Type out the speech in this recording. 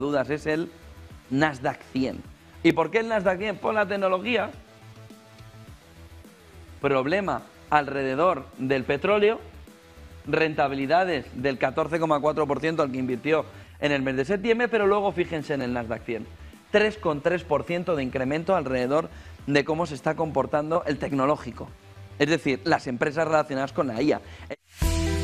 dudas es el Nasdaq 100. ¿Y por qué el Nasdaq 100? Por la tecnología. Problema alrededor del petróleo, rentabilidades del 14,4% al que invirtió en el mes de septiembre, pero luego fíjense en el Nasdaq 100. 3,3% de incremento alrededor de cómo se está comportando el tecnológico. Es decir, las empresas relacionadas con la IA.